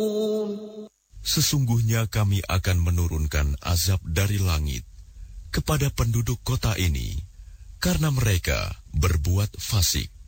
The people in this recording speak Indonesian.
Sesungguhnya kami akan menurunkan azab dari langit kepada penduduk kota ini karena mereka berbuat fasik.